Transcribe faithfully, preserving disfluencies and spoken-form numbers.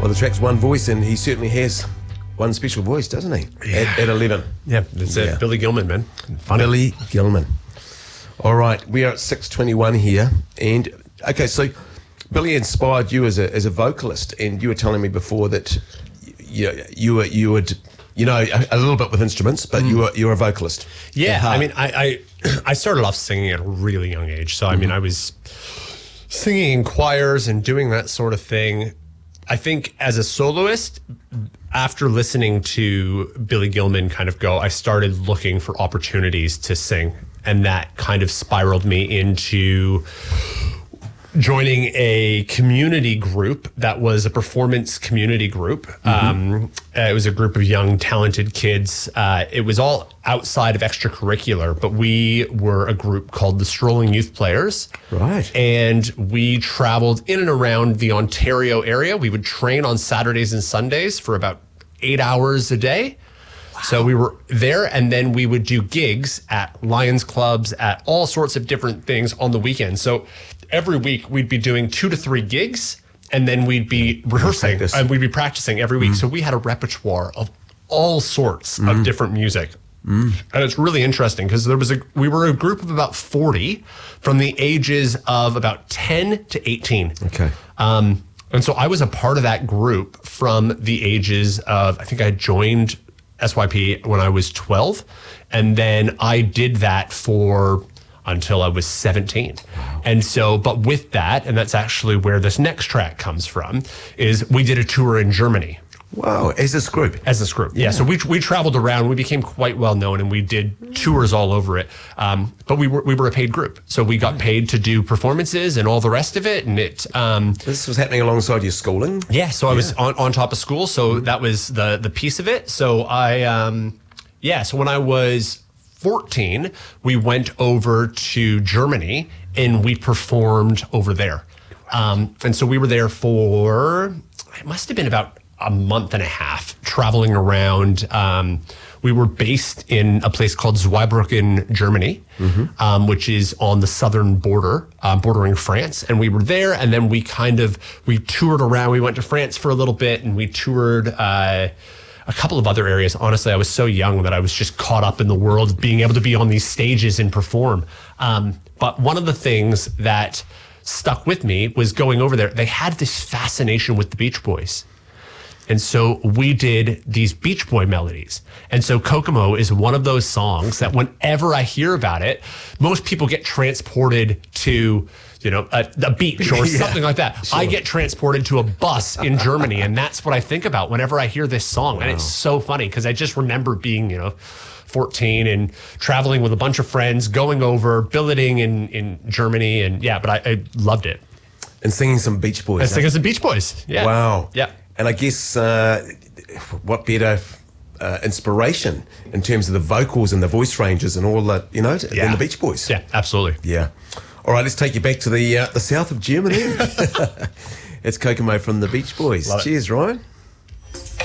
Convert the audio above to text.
Well, the track's One Voice, and he certainly has one special voice, doesn't he? Yeah. At, at eleven. Yeah, it's uh, Yeah. Billy Gilman, man. Funny. Billy Gilman. All right, we are at six twenty-one here, and okay, so Billy inspired you as a as a vocalist, and you were telling me before that you you were you would you know a, a little bit with instruments, but mm. you were you were a vocalist. Yeah, I mean, I, I I started off singing at a really young age, so I mean, I was singing in choirs and doing that sort of thing. I think as a soloist, after listening to Billy Gilman kind of go, I started looking for opportunities to sing. And that kind of spiraled me into joining a community group that was a performance community group. Mm-hmm. Um, it was a group of young, talented kids. Uh, it was all outside of extracurricular, but we were a group called the Strolling Youth Players. Right. And we traveled in and around the Ontario area. We would train on Saturdays and Sundays for about eight hours a day. So we were there, and then we would do gigs at Lions clubs, at all sorts of different things on the weekend. So every week we'd be doing two to three gigs, and then we'd be rehearsing, Practice. and we'd be practicing every week. Mm. So we had a repertoire of all sorts mm. of different music. Mm. And it's really interesting because there was a we were a group of about forty from the ages of about ten to eighteen. Okay. Um, and so I was a part of that group from the ages of, I think I joined S Y P when I was twelve, and then I did that for until I was seventeen. Wow. And so, but with that, and that's actually where this next track comes from, is we did a tour in Germany. Wow, as this group? As this group, yeah. yeah. So we we traveled around, we became quite well known, and we did tours all over it. Um, but we were we were a paid group, so we got paid to do performances and all the rest of it. And it um, this was happening alongside your schooling. Yeah, so I yeah. was on, on top of school, so that was the the piece of it. So I um, yeah, so when I was fourteen, we went over to Germany and we performed over there. Um, and so we were there for it must have been about a month and a half traveling around. Um, we were based in a place called Zweibrücken, Germany, mm-hmm. um, which is on the southern border, uh, bordering France. And we were there, and then we kind of, we toured around. We went to France for a little bit, and we toured uh, a couple of other areas. Honestly, I was so young that I was just caught up in the world of being able to be on these stages and perform. Um, but one of the things that stuck with me was going over there. They had this fascination with the Beach Boys. And so we did these Beach Boy melodies. And so Kokomo is one of those songs that whenever I hear about it, most people get transported to, you know, a, a beach or yeah, something like that. Sure. I get transported to a bus in Germany, and that's what I think about whenever I hear this song. Wow. And it's so funny because I just remember being, you know, fourteen and traveling with a bunch of friends, going over, billeting in, in Germany. And yeah, but I, I loved it. And singing some Beach Boys. And singing some Beach Boys. Yeah. Wow. Yeah. And I guess uh, what better uh, inspiration in terms of the vocals and the voice ranges and all that, you know, yeah. than the Beach Boys. Yeah, absolutely. Yeah. All right, let's take you back to the uh, the south of Germany. It's Kokomo from the Beach Boys. Love Cheers, it. Ryan.